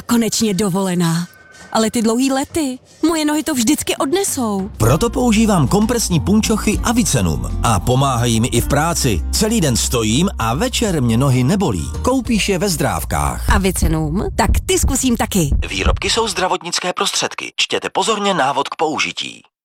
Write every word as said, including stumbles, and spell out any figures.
konečně dovolená. Ale ty dlouhý lety, moje nohy to vždycky odnesou. Proto používám kompresní punčochy Avicenum a pomáhají mi i v práci. Celý den stojím a večer mě nohy nebolí. Koupíš je ve Zdrávkách. Avicenum? Tak ty zkusím taky. Výrobky jsou zdravotnické prostředky. Čtěte pozorně návod k použití.